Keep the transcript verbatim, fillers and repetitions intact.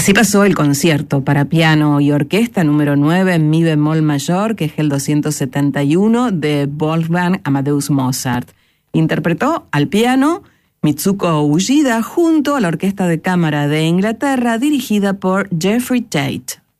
Así pasó el concierto para piano y orquesta número nueve en mi bemol mayor, que es el doscientos setenta y uno de Wolfgang Amadeus Mozart. Interpretó al piano Mitsuko Uchida junto a la Orquesta de Cámara de Inglaterra dirigida por Jeffrey Tate.